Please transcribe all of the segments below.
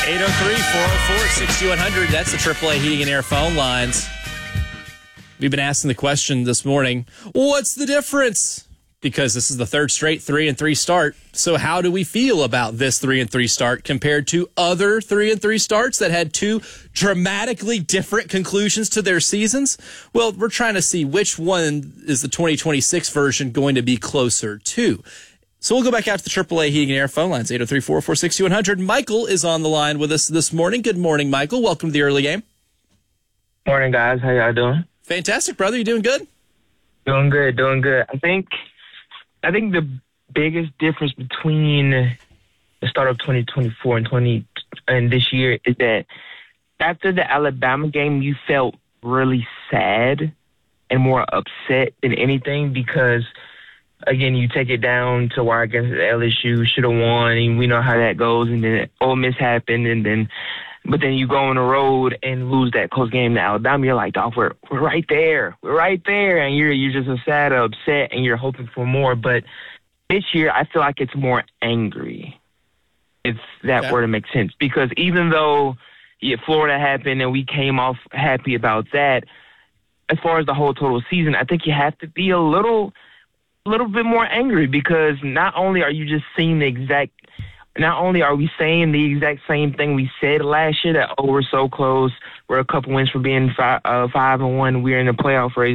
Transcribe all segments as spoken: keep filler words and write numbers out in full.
eight oh three, four oh four, six two one hundred. That's the triple A Heating and Air phone lines. We've been asking the question this morning, what's the difference? Because this is the third straight three and three start. So how do we feel about this three and three start compared to other three and three starts that had two dramatically different conclusions to their seasons? Well, we're trying to see which one is the twenty twenty-six version going to be closer to. So we'll go back out to the triple A Heating and Air phone lines, eight oh three, four oh four, six two one hundred. Michael is on the line with us this morning. Good morning, Michael. Welcome to the early game. Morning, guys. How y'all doing? Fantastic, brother. You doing good? Doing good, doing good. I think I think the biggest difference between the start of twenty twenty-four and twenty and this year is that after the Alabama game, you felt really sad and more upset than anything because, again, you take it down to where I guess L S U should have won, and we know how that goes. And then Ole Miss happened, and then but then you go on the road and lose that close game to Alabama. You're like, dog, we're we're right there, we're right there, and you're you're just a sad, upset, and you're hoping for more. But this year, I feel like it's more angry. If that yeah. were to make sense, because even though yeah, Florida happened and we came off happy about that, as far as the whole total season, I think you have to be a little. A little bit more angry because not only are you just seeing the exact, not only are we saying the exact same thing we said last year that, oh, we're so close, we're a couple wins from being five, uh, five and one, we're in the playoff race.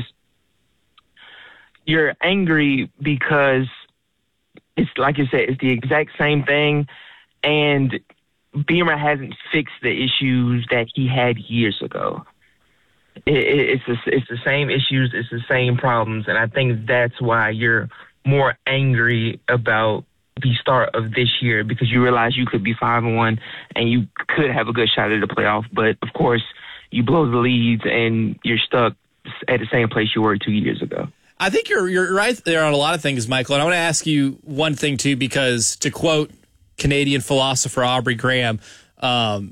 You're angry because it's like you said, it's the exact same thing, and Beamer hasn't fixed the issues that he had years ago. It, it, it's the, it's the same issues, it's the same problems, and I think that's why you're more angry about the start of this year because you realize you could be five and one and you could have a good shot at the playoff, but of course you blow the leads and you're stuck at the same place you were two years ago. I think you're you're right there on a lot of things, Michael. And I want to ask you one thing too, because to quote Canadian philosopher Aubrey Graham. Um,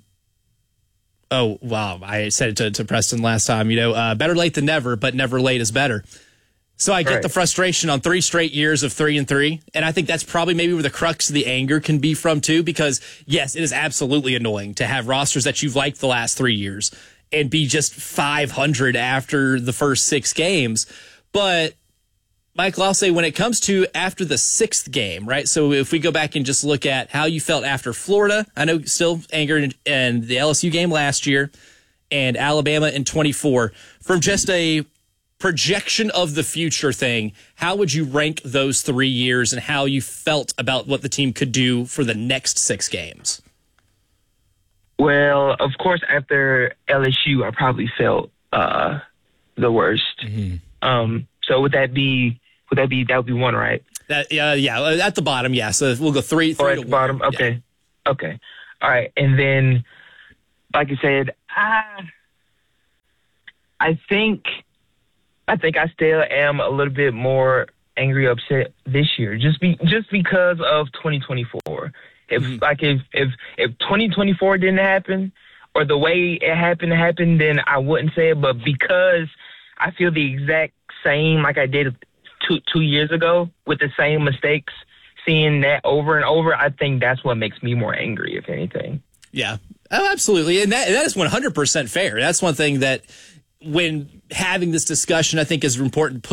Oh, wow. I said it to, to Preston last time, you know, uh, better late than never, but never late is better. So I get right. the frustration on three straight years of three and three. And I think that's probably maybe where the crux of the anger can be from too, because yes, it is absolutely annoying to have rosters that you've liked the last three years and be just five hundred after the first six games. But Michael, I'll say when it comes to after the sixth game, right? So if we go back and just look at how you felt after Florida, I know still anger in, in the L S U game last year and Alabama in twenty-four. From just a projection of the future thing, how would you rank those three years and how you felt about what the team could do for the next six games? Well, of course, after L S U, I probably felt uh, the worst. Mm-hmm. Um, so would that be? Would that be that would be one, right? That uh, yeah, at the bottom, yeah. So we'll go three, three or at to the bottom. one. Okay, yeah. okay, all right. And then, like I said, I, I think, I think I still am a little bit more angry, upset this year, just be just because of twenty twenty-four. If mm-hmm. like if if if twenty twenty-four didn't happen, or the way it happened happened, then I wouldn't say it. But because I feel the exact same, like I did two two years ago with the same mistakes, seeing that over and over, I think that's what makes me more angry, if anything. Yeah, oh, absolutely. And that that is one hundred percent fair. That's one thing that when having this discussion, I think is important.